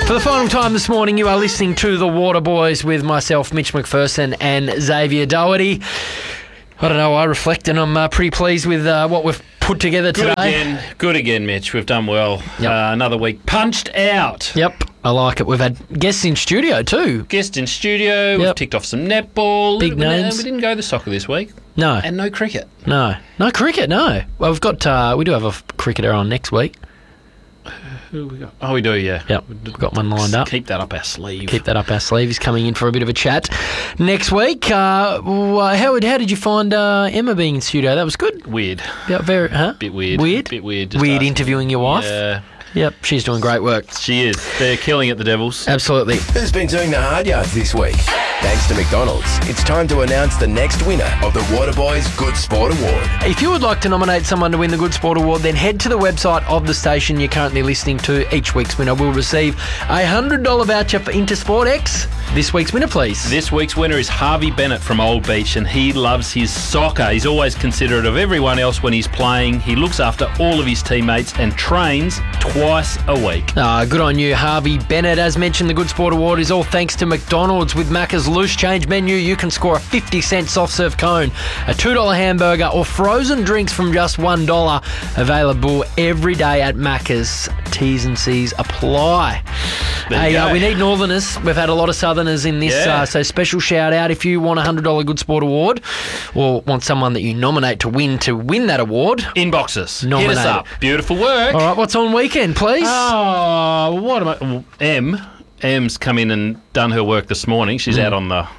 For the final time this morning, you are listening to The Water Boys with myself, Mitch McPherson, and Xavier Doherty. I don't know, I reflect and I'm pretty pleased with what we've put together today. Good again, Mitch. We've done well. Yep. Another week punched out. Yep, I like it. We've had guests in studio too. Guest in studio. We've ticked off some netball. Big names. We didn't go the soccer this week. No. And no cricket. No cricket, no. Well, we've got, we do have a cricketer on next week. Who we got? Oh, we do, yeah. Yep, we've got one lined up. Keep that up our sleeve. He's coming in for a bit of a chat next week. How did you find Emma being in studio? That was good. Weird. Yeah, very, huh? Bit weird. Weird? Weird Interviewing your wife? Yeah. Yep, she's doing great work. She is. They're killing it, the Devils. Absolutely. Who's been doing the hard yards this week? Thanks to McDonald's, it's time to announce the next winner of the Waterboys Good Sport Award. If you would like to nominate someone to win the Good Sport Award, then head to the website of the station you're currently listening to. Each week's winner will receive a $100 voucher for Intersport X. This week's winner, please. This week's winner is Harvey Bennett from Old Beach, and he loves his soccer. He's always considerate of everyone else when he's playing. He looks after all of his teammates and trains twice a week. Good on you, Harvey Bennett. As mentioned, the Good Sport Award is all thanks to McDonald's. With Macca's loose change menu, you can score a 50-cent soft-serve cone, a $2 hamburger, or frozen drinks from just $1. Available every day at Macca's. T's and C's apply. Hey, we need Northerners. We've had a lot of Southerners in this, so special shout out if you want a $100 Good Sport Award or want someone that you nominate to win that award. Inbox us. Hit us up. Beautiful work. All right, what's on weekend, please? Oh, what am I? Em's come in and done her work this morning. She's out on the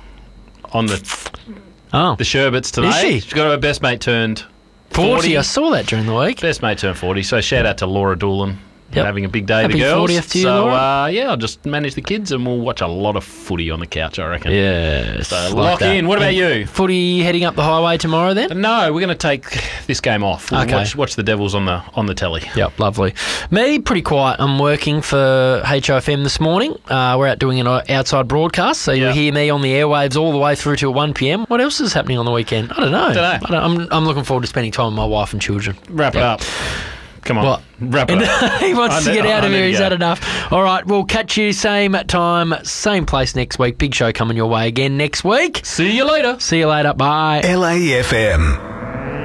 sherbets today. Is she? She's got her best mate turned 40. I saw that during the week. Best mate turned 40. So shout out to Laura Doolan. Yep. Having a big day, Happy the girls. 40th to you, Laura. I'll just manage the kids and we'll watch a lot of footy on the couch, I reckon. Yeah. So lock in. What about you? Footy heading up the highway tomorrow then? No, we're going to take this game off. We'll watch the Devils on the telly. Yep, lovely. Me, pretty quiet. I'm working for HOFM this morning. We're out doing an outside broadcast, so you'll hear me on the airwaves all the way through till 1 p.m. What else is happening on the weekend? I don't know. I'm looking forward to spending time with my wife and children. Wrap it up. Come on, what? Wrap it up. He wants to get out of here. He's had enough. All right, we'll catch you same time, same place next week. Big show coming your way again next week. See you later. Bye. LAFM.